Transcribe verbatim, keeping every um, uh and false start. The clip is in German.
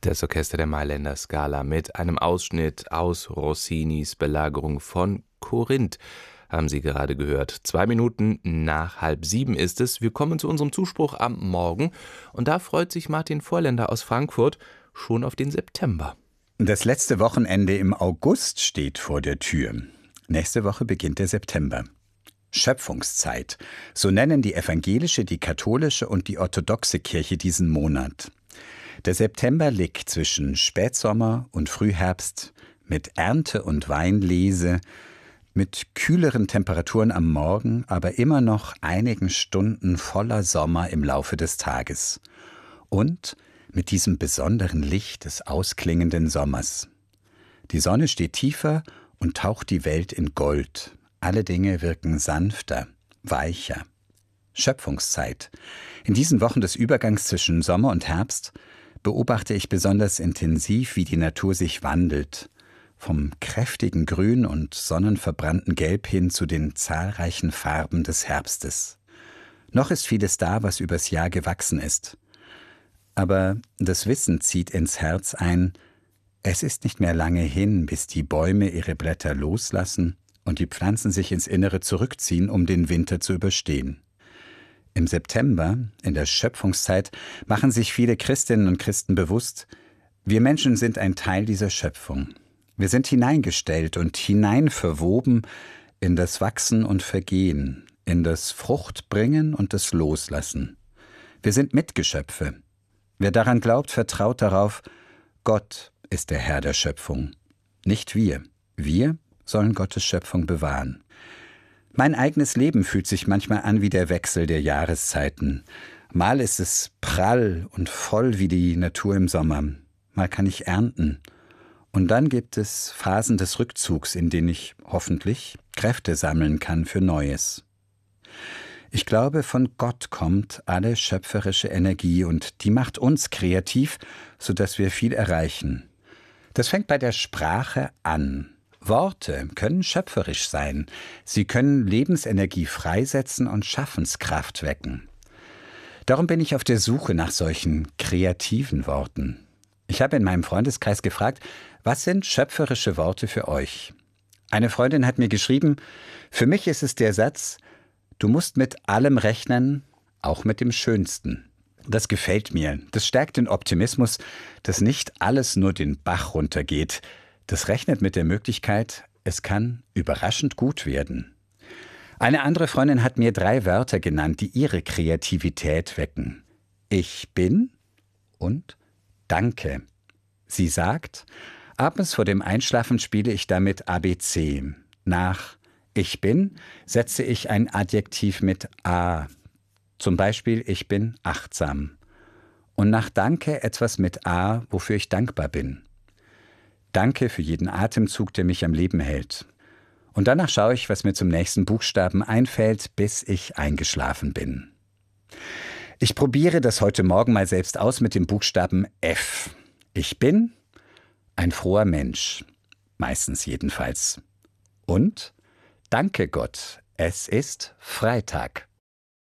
Das Orchester der Mailänder Scala mit einem Ausschnitt aus Rossinis Belagerung von Korinth haben Sie gerade gehört. Zwei Minuten nach halb sieben ist es. Wir kommen zu unserem Zuspruch am Morgen und da freut sich Martin Vorländer aus Frankfurt schon auf den September. Das letzte Wochenende im August steht vor der Tür. Nächste Woche beginnt der September. Schöpfungszeit. So nennen die evangelische, die katholische und die orthodoxe Kirche diesen Monat. Der September liegt zwischen Spätsommer und Frühherbst mit Ernte und Weinlese, mit kühleren Temperaturen am Morgen, aber immer noch einigen Stunden voller Sommer im Laufe des Tages. Und mit diesem besonderen Licht des ausklingenden Sommers. Die Sonne steht tiefer und taucht die Welt in Gold. Alle Dinge wirken sanfter, weicher. Schöpfungszeit. In diesen Wochen des Übergangs zwischen Sommer und Herbst beobachte ich besonders intensiv, wie die Natur sich wandelt, vom kräftigen Grün und sonnenverbrannten Gelb hin zu den zahlreichen Farben des Herbstes. Noch ist vieles da, was übers Jahr gewachsen ist. Aber das Wissen zieht ins Herz ein, es ist nicht mehr lange hin, bis die Bäume ihre Blätter loslassen und die Pflanzen sich ins Innere zurückziehen, um den Winter zu überstehen. Im September, in der Schöpfungszeit, machen sich viele Christinnen und Christen bewusst, wir Menschen sind ein Teil dieser Schöpfung. Wir sind hineingestellt und hineinverwoben in das Wachsen und Vergehen, in das Fruchtbringen und das Loslassen. Wir sind Mitgeschöpfe. Wer daran glaubt, vertraut darauf, Gott ist der Herr der Schöpfung, nicht wir. Wir sollen Gottes Schöpfung bewahren. Mein eigenes Leben fühlt sich manchmal an wie der Wechsel der Jahreszeiten. Mal ist es prall und voll wie die Natur im Sommer. Mal kann ich ernten. Und dann gibt es Phasen des Rückzugs, in denen ich hoffentlich Kräfte sammeln kann für Neues. Ich glaube, von Gott kommt alle schöpferische Energie und die macht uns kreativ, sodass wir viel erreichen. Das fängt bei der Sprache an. Worte können schöpferisch sein. Sie können Lebensenergie freisetzen und Schaffenskraft wecken. Darum bin ich auf der Suche nach solchen kreativen Worten. Ich habe in meinem Freundeskreis gefragt, was sind schöpferische Worte für euch? Eine Freundin hat mir geschrieben, für mich ist es der Satz, du musst mit allem rechnen, auch mit dem Schönsten. Das gefällt mir. Das stärkt den Optimismus, dass nicht alles nur den Bach runtergeht. Das rechnet mit der Möglichkeit, es kann überraschend gut werden. Eine andere Freundin hat mir drei Wörter genannt, die ihre Kreativität wecken. Ich bin und Danke. Sie sagt, abends vor dem Einschlafen spiele ich damit A B C. Nach Ich bin setze ich ein Adjektiv mit A. Zum Beispiel, ich bin achtsam. Und nach Danke etwas mit A, wofür ich dankbar bin. Danke für jeden Atemzug, der mich am Leben hält. Und danach schaue ich, was mir zum nächsten Buchstaben einfällt, bis ich eingeschlafen bin. Ich probiere das heute Morgen mal selbst aus mit dem Buchstaben F. Ich bin ein froher Mensch. Meistens jedenfalls. Und danke Gott, es ist Freitag.